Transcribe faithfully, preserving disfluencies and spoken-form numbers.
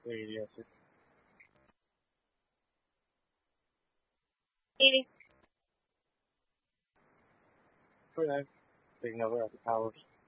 areas. It's pretty nice taking over at the towers.